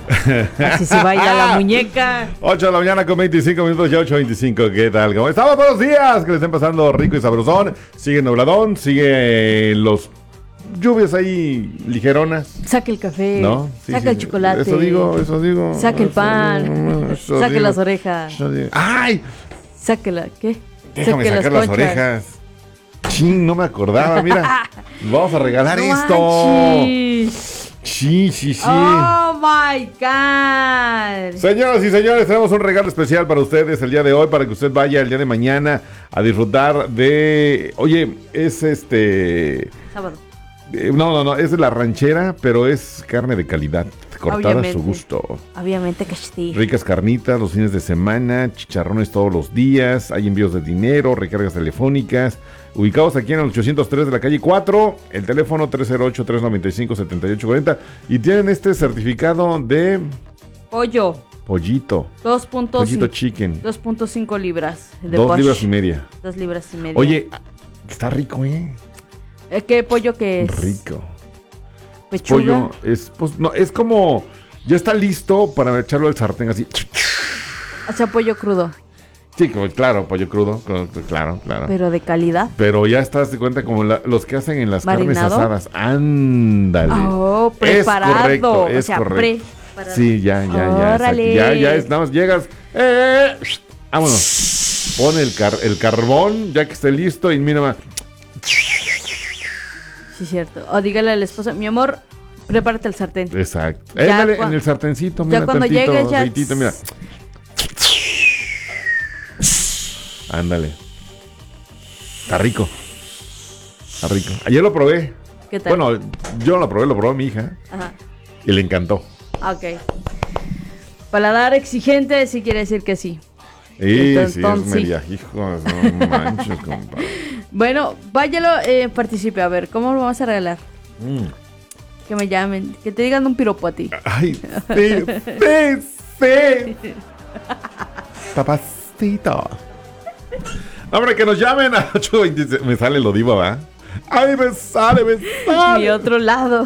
Así se baila la muñeca. 8 de la mañana con 25 minutos, ya 8:25. ¿Qué tal? ¿Cómo estamos? Buenos días. Que le estén pasando rico y sabrosón. Sigue nubladón, sigue los lluvias ahí ligeronas. Saca el café, ¿No? Sí, saca sí, el chocolate. Eso digo. Saca el pan, saque las orejas. ¡Ay! Sáquela, ¿qué? Déjame Saque sacar las conchas. orejas. Chin, no me acordaba, mira. Vamos a regalar No esto. manches. Sí. Oh my God. Señoras y señores, tenemos un regalo especial para ustedes el día de hoy, para que usted vaya el día de mañana a disfrutar de... Oye, es Sábado. No, es de la ranchera, pero es carne de calidad, cortada Obviamente. a su gusto. Obviamente que sí. Ricas carnitas los fines de semana, chicharrones todos los días, hay envíos de dinero, recargas telefónicas, ubicados aquí en el 803 de la calle 4, el teléfono 308-395-7840, y tienen este certificado de Pollo. pollito 2.5 chicken, 2.5 libras. De 2 Posh. libras y media. 2 libras y media. Oye, está rico, ¿Qué pollo que es? rico. ¿Pechuga? Pollo es, pues, no, es como, ya está listo para echarlo al sartén así. O sea, pollo crudo. Sí, claro, pollo crudo, claro. Pero de calidad. Pero ya estás de cuenta como los que hacen en las carnes ¿Marinado? asadas. Ándale. Oh, preparado. Es correcto, o sea, correcto. preparado. Sí, ya. Órale. Ya es, nada más llegas. Vámonos. Pone el carbón, ya que esté listo, y mira más. Sí, cierto. O dígale a la esposa, mi amor, prepárate el sartén. Exacto. Ya Dale en el sartencito, ya mira, cuando tantito llegues, ya- aceitito, mira. Ándale. Está rico. Ayer lo probé. ¿Qué tal? Bueno, yo no lo probé mi hija. Ajá. Y le encantó. Ok. Paladar exigente sí quiere decir que sí. Sí, es Entonces, media, hijos, no manches, compadre. Bueno, váyalo, participe. A ver, ¿cómo lo vamos a regalar? Que me llamen, que te digan un piropo a ti. Ay, sí. Papacito. Hombre, que nos llamen a 826. Me sale lo diva, ¿va? Ay, me sale. Mi otro lado.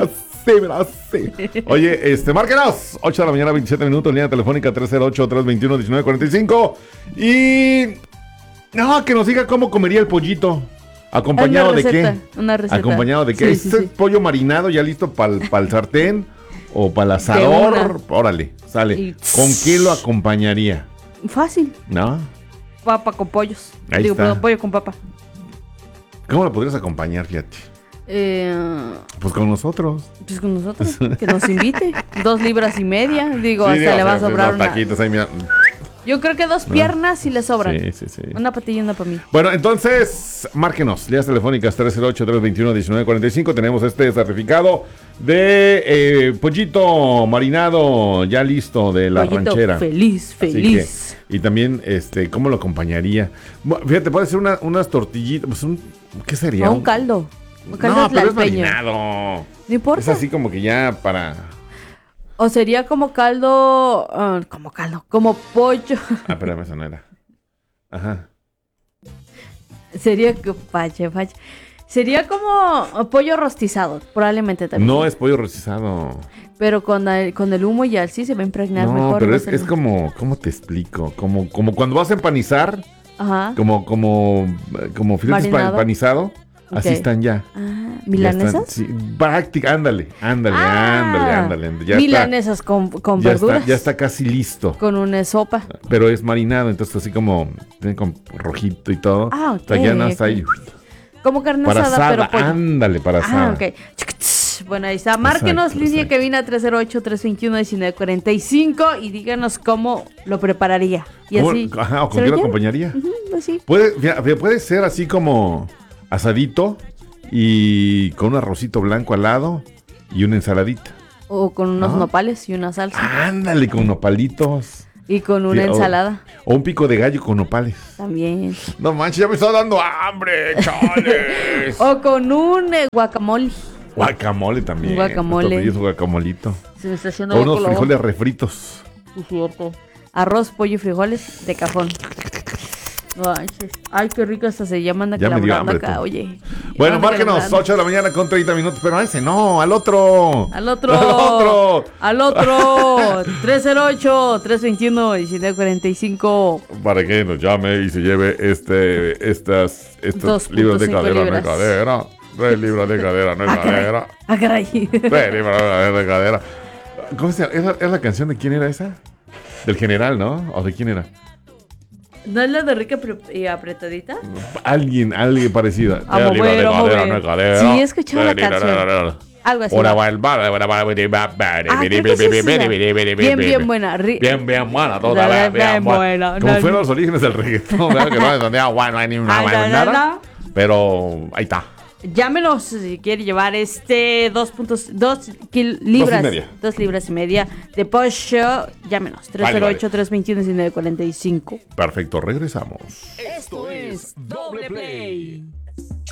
Así. Oye, márquenos. 8 de la mañana, 27 minutos, línea telefónica 308-321-1945. Y... No, que nos diga cómo comería el pollito. ¿Acompañado Una de receta, qué? una receta. ¿Acompañado de qué? Sí, ¿Este sí. pollo marinado ya listo para el sartén? ¿O para el asador? Órale, sale. Y- ¿Con qué lo acompañaría? Fácil. ¿No? Papa con pollos. Ahí está. Perdón, pollo con papa. ¿Cómo lo podrías acompañar, fíjate? Pues con nosotros. Pues con nosotros, que nos invite. 2 libras y media. Digo, Sí, hasta digo, le va a unos sobrar una. taquitos ahí, mira. Yo creo que 2 piernas sí le sobran. Sí. Una patilla y una para mí. Bueno, entonces, márquenos. Líneas telefónicas 308-321-1945. Tenemos este certificado de pollito marinado ya listo de la Pollito ranchera. feliz. Así que, y también, ¿cómo lo acompañaría? Fíjate, puede ser unas tortillitas. Pues ¿qué sería? O un caldo. Un caldo No, pero es tlalpeño. marinado. No importa. Es así como que ya para... O sería como caldo. Como pollo. Ah, espérame, esa no era. Ajá. Sería que. Vaya. Sería como pollo rostizado, probablemente también. No es pollo rostizado. Pero con el humo y así se va a impregnar No, mejor. pero no es sé. como, ¿cómo te explico? Como cuando vas a empanizar, Ajá. como filetes Marinado. empanizado, así Ok. están ya. Ah, Ya ¿milanesas? están, sí, ándale. Ah, Ya milanesas con está, verduras. ya está casi listo. Con una sopa. Pero es marinado, entonces así como tiene con rojito y todo. Ah, ok, O sea, ya no está ok. ahí. Como carne Para asada, pero asada, pollo. ándale, para asada. Ah, ok. Bueno, ahí está. Márquenos, Exacto, línea exacto. cabina 308-321-1945 y díganos cómo lo prepararía. Y ¿Cómo- así. Ajá, ¿o ¿se con qué lo lleva? acompañaría? Ujú, así. Puede ser así como asadito y con un arrocito blanco al lado y una ensaladita. O con unos ¿No? nopales y una salsa. Ándale, con nopalitos. Y con una Sí, ensalada O un pico de gallo con nopales. también. No manches, ya me está dando hambre, chales. O con un guacamole. Guacamole también. Un guacamole. Un guacamolito. Se me está haciendo O agua unos con la boca. frijoles refritos. Sí, cierto. Arroz, pollo y frijoles de cajón. Ay, qué rico, hasta se llaman Ya me dio hambre, acá, tú. oye. Bueno, Llaman márquenos, acalorando. 8 de la mañana con 30 minutos, pero a ese no, al otro. Al otro. Al otro. Al otro. 308-321-1945. Para que nos llame y se lleve estos 2.5 libros de cadera, no es libras. cadera. 3 libras de cadera, no es cadera. Ah, caray. 3 libras de cadera. ¿Cómo se llama? ¿Es la canción de quién era esa? Del general, ¿no? ¿O de quién era? ¿No es la de rica y apretadita? Alguien parecida. A 3 libras de mover, a cadera, mover. no es cadera. Sí, he escuchado la 3 libras de canción. cadera. Algo así. Una va. buena. Ah, creo que sí es esa. Bien buena. Bien buena, toda Bien bien buena. buena. Como No, fueron no. los orígenes del reggaetón, ¿verdad? Que no es donde agua, no hay ni una Ay, no, no, nada. no. Pero ahí está. Llámenos si quiere llevar 2 libras y media de pollo. Llámenos. Vale, vale. 308-321-1945. Perfecto, regresamos. Esto es Doble Play.